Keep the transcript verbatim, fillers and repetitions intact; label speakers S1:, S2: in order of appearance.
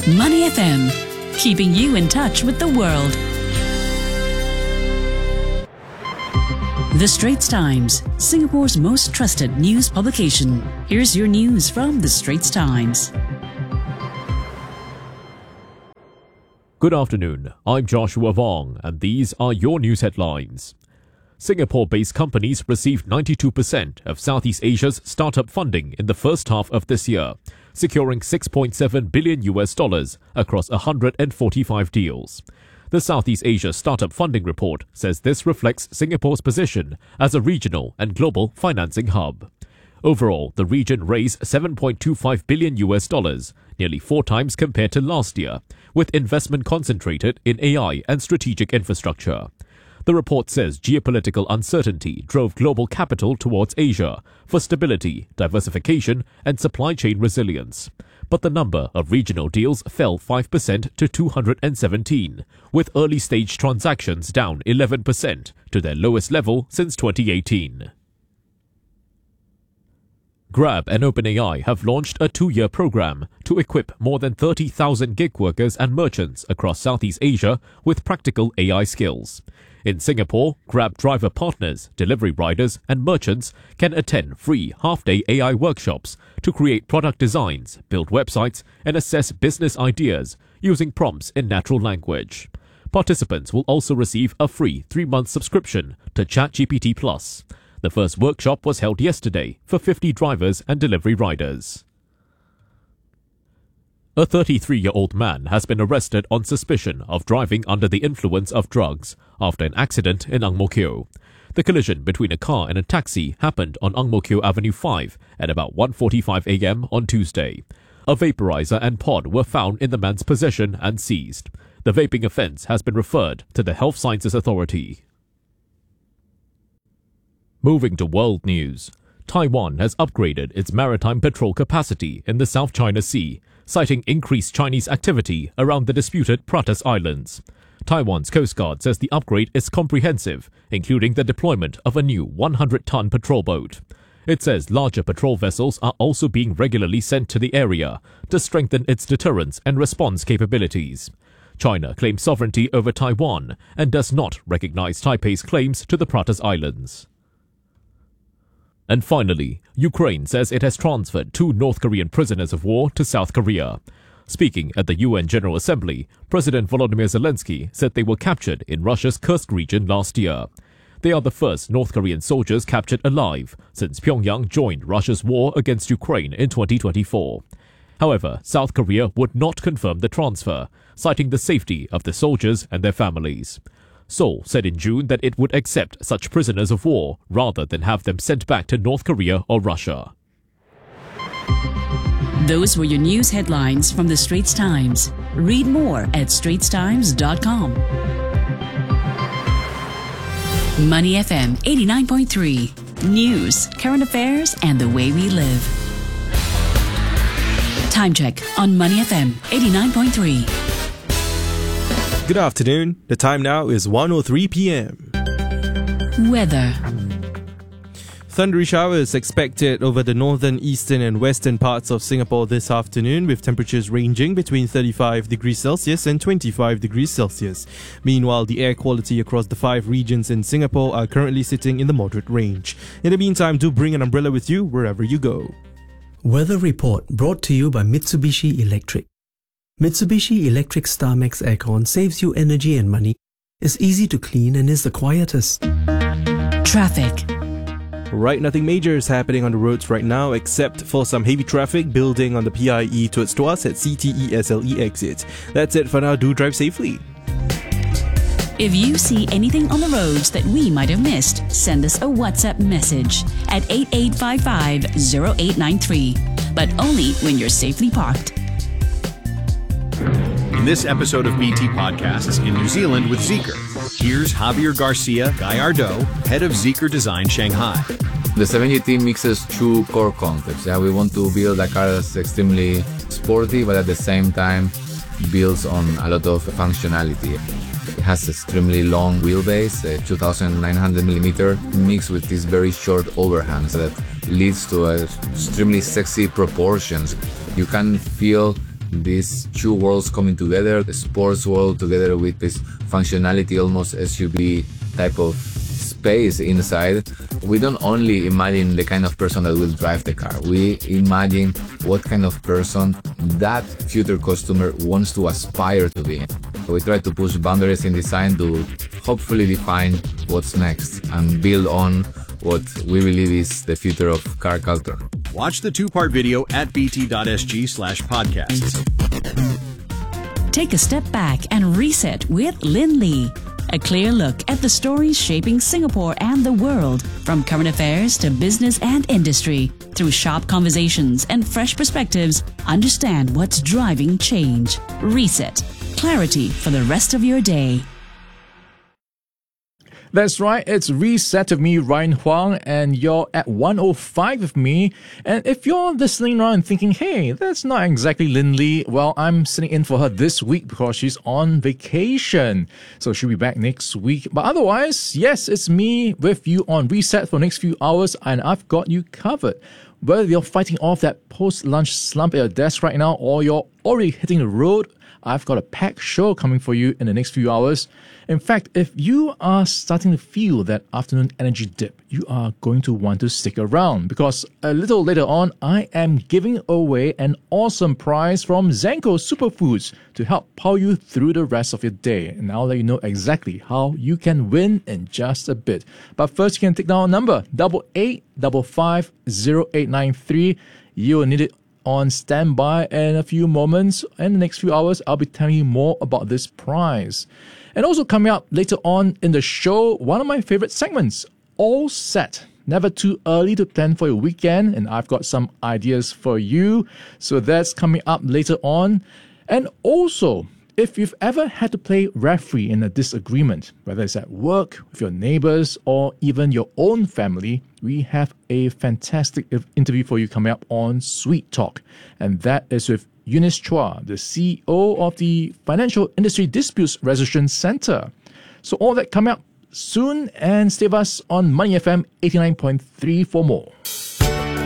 S1: Money F M, keeping you in touch with the world. The Straits Times, Singapore's most trusted news publication. Here's your news from The Straits Times.
S2: Good afternoon, I'm Joshua Vong, and these are your news headlines. Singapore-based companies received ninety-two percent of Southeast Asia's startup funding in the first half of this year, securing six point seven billion U S dollars across one hundred forty-five deals. The Southeast Asia Startup Funding Report says this reflects Singapore's position as a regional and global financing hub. Overall, the region raised seven point two five billion U S dollars, nearly four times compared to last year, with investment concentrated in A I and strategic infrastructure. The report says geopolitical uncertainty drove global capital towards Asia for stability, diversification, and supply chain resilience. But the number of regional deals fell five percent to two hundred seventeen, with early-stage transactions down eleven percent to their lowest level since twenty eighteen. Grab and OpenAI have launched a two-year program to equip more than thirty thousand gig workers and merchants across Southeast Asia with practical A I skills. In Singapore, Grab driver partners, delivery riders, and merchants can attend free half-day A I workshops to create product designs, build websites, and assess business ideas using prompts in natural language. Participants will also receive a free three-month subscription to ChatGPT Plus. The first workshop was held yesterday for fifty drivers and delivery riders. A thirty-three-year-old man has been arrested on suspicion of driving under the influence of drugs after an accident in Ang Mo Kio. The collision between a car and a taxi happened on Ang Mo Kio Avenue five at about one forty-five a m on Tuesday. A vaporizer and pod were found in the man's possession and seized. The vaping offence has been referred to the Health Sciences Authority. Moving to world news, Taiwan has upgraded its maritime patrol capacity in the South China Sea, citing increased Chinese activity around the disputed Pratas Islands. Taiwan's Coast Guard says the upgrade is comprehensive, including the deployment of a new one hundred ton patrol boat. It says larger patrol vessels are also being regularly sent to the area to strengthen its deterrence and response capabilities. China claims sovereignty over Taiwan and does not recognize Taipei's claims to the Pratas Islands. And finally, Ukraine says it has transferred two North Korean prisoners of war to South Korea. Speaking at the U N General Assembly, President Volodymyr Zelensky said they were captured in Russia's Kursk region last year. They are the first North Korean soldiers captured alive since Pyongyang joined Russia's war against Ukraine in twenty twenty-four. However, South Korea would not confirm the transfer, citing the safety of the soldiers and their families. Seoul said in June that it would accept such prisoners of war rather than have them sent back to North Korea or Russia.
S1: Those were your news headlines from The Straits Times. Read more at straits times dot com. Money F M eighty-nine point three. News, current affairs, and the way we live. Time check on Money F M eighty-nine point three.
S3: Good afternoon. The time now is one oh three p m.
S1: Weather.
S3: Thundery showers expected over the northern, eastern and western parts of Singapore this afternoon, with temperatures ranging between thirty-five degrees Celsius and twenty-five degrees Celsius. Meanwhile, the air quality across the five regions in Singapore are currently sitting in the moderate range. In the meantime, do bring an umbrella with you wherever you go.
S4: Weather report brought to you by Mitsubishi Electric. Mitsubishi Electric StarMax Aircon saves you energy and money, is easy to clean and is the quietest.
S1: Traffic.
S3: Right, nothing major is happening on the roads right now except for some heavy traffic building on the P I E towards Tuas at C T E S L E exit. That's it for now. Do drive safely.
S1: If you see anything on the roads that we might have missed, send us a WhatsApp message at eight eight five five zero eight nine three, but only when you're safely parked.
S5: In this episode of B T Podcasts in New Zealand with Zeekr, here's Javier Garcia Gallardo, head of Zeekr Design Shanghai.
S6: The seven G T mixes two core concepts. Yeah, we want to build a car that's extremely sporty, but at the same time builds on a lot of functionality. It has extremely long wheelbase, a two thousand nine hundred millimeter, mixed with these very short overhangs that leads to a extremely sexy proportions. You can feel these two worlds coming together, the sports world together with this functionality, almost S U V type of space inside. We don't only imagine the kind of person that will drive the car. We imagine what kind of person that future customer wants to aspire to be. We try to push boundaries in design to hopefully define what's next and build on what we believe is the future of car culture.
S5: Watch the two-part video at bt.sg slash podcasts.
S1: Take a step back and reset with Lin Lee. A clear look at the stories shaping Singapore and the world, from current affairs to business and industry. Through sharp conversations and fresh perspectives, understand what's driving change. Reset. Clarity for the rest of your day.
S7: That's right, it's Reset with me, Ryan Huang, and you're at one oh five with me. And if you're listening around and thinking, hey, that's not exactly Lin Lee, well, I'm sitting in for her this week because she's on vacation. So she'll be back next week. But otherwise, yes, it's me with you on Reset for the next few hours, and I've got you covered. Whether you're fighting off that post-lunch slump at your desk right now or you're already hitting the road, I've got a packed show coming for you in the next few hours. In fact, if you are starting to feel that afternoon energy dip, you are going to want to stick around, because a little later on, I am giving away an awesome prize from Zenko Superfoods to help power you through the rest of your day. And I'll let you know exactly how you can win in just a bit. But first, you can take down a number, double eight double five zero eight nine three. You will need it on standby in a few moments. In the next few hours, I'll be telling you more about this prize. And also coming up later on in the show, one of my favorite segments, All Set. Never too early to plan for your weekend, and I've got some ideas for you. So that's coming up later on. And also, if you've ever had to play referee in a disagreement, whether it's at work, with your neighbors, or even your own family, we have a fantastic interview for you coming up on Sweet Talk. And that is with Eunice Chua, the C E O of the Financial Industry Disputes Resolution Center. So all that coming up soon, and stay with us on Money F M eighty-nine point three for more.